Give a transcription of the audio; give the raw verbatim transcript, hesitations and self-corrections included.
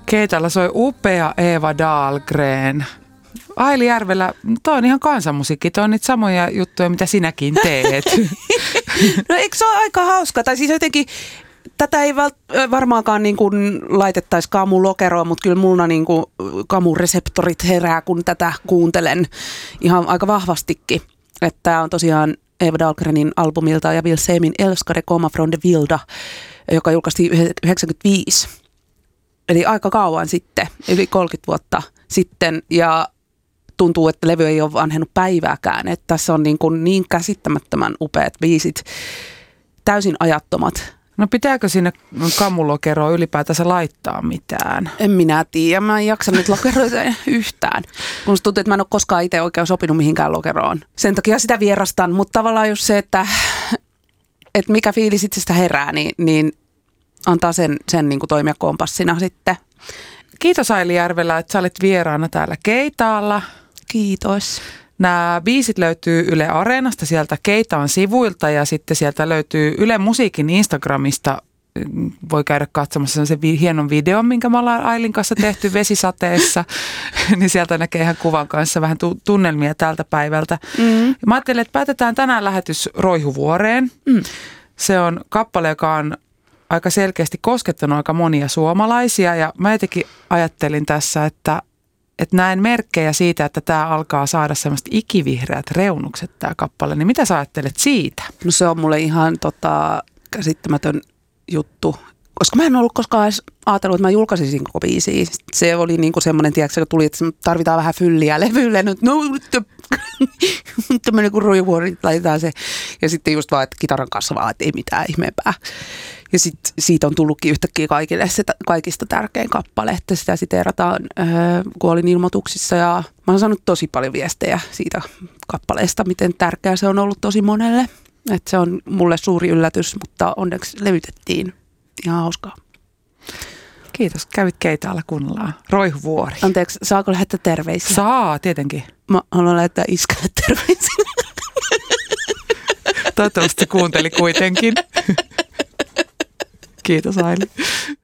Keitalla soi upea Eva Dahlgren. Aili Järvelä, toi on ihan kansanmusiikki, toi on niitä samoja juttuja, mitä sinäkin teet. No eikö se ole aika hauska? Tai siis jotenkin, tätä ei varmaankaan niin kuin laitettaisi kamulokeroon, mutta kyllä mulla niin kuin kamureseptorit herää, kun tätä kuuntelen ihan aika vahvastikin. Että tämä on tosiaan Eva Dahlgrenin albumilta ja Will Semin Älskade komma från de vilda, joka julkaistiin yhdeksänkymmentäviisi. Eli aika kauan sitten, yli kolmekymmentä vuotta sitten, ja tuntuu, että levy ei ole vanhennut päivääkään. Että tässä on niin, kuin niin käsittämättömän upeat biisit, täysin ajattomat. No pitääkö sinne kamulokeroon ylipäätänsä laittaa mitään? En minä tiedä, mä en jaksa nyt lokeroita yhtään. Kun se tuntuu, että mä en ole koskaan itse oikein sopinut mihinkään lokeroon. Sen takia sitä vierastan, mutta tavallaan just se, että, että mikä fiilis itsestä herää, niin, niin antaa sen, sen niin kuin toimia kompassina sitten. Kiitos Aili Järvelä, että sä olit vieraana täällä Keitaalla. Kiitos. Nämä biisit löytyy Yle Areenasta sieltä Keitaan sivuilta ja sitten sieltä löytyy Yle Musiikin Instagramista. Voi käydä katsomassa sen hienon videon, minkä me ollaan Ailin kanssa tehty vesisateessa. Niin sieltä näkee ihan kuvan kanssa vähän tunnelmia tältä päivältä. Mm. Mä ajattelin, että päätetään tänään lähetys Roihuvuoreen. Mm. Se on kappale, joka on aika selkeästi koskettanut aika monia suomalaisia ja mä jotenkin ajattelin tässä, että, että näen merkkejä siitä, että tämä alkaa saada semmoista ikivihreät reunukset tämä kappale. Niin mitä sä ajattelet siitä? No se on mulle ihan tota, käsittämätön juttu, koska mä en ollut koskaan edes ajatellut, että mä julkaisisin koko biisiä. Se oli niinku semmoinen, tiedätkö, kun tuli, että tarvitaan vähän fylliä levylle. No, tämmöinen kuin Roihuvuori, laitetaan se. Ja sitten just vaan, että kitaran kanssa vaan, että ei mitään ihmeempää. Ja sitten siitä on tullutkin yhtäkkiä kaikille se kaikista tärkein kappale, että sitä siteerataan öö, kuolinilmoituksissa. Ja mä oon saanut tosi paljon viestejä siitä kappaleesta, miten tärkeä se on ollut tosi monelle. Että se on mulle suuri yllätys, mutta onneksi levytettiin. Ihan hauskaa. Kiitos. Kävit Keitaalla kuunnellaan. Roihuvuori. Anteeksi, saako lähettää terveisiä? Saa, tietenkin. Mä haluan lähettää iskälle terveisiä. Toivottavasti kuunteli kuitenkin. Kiitos Aili.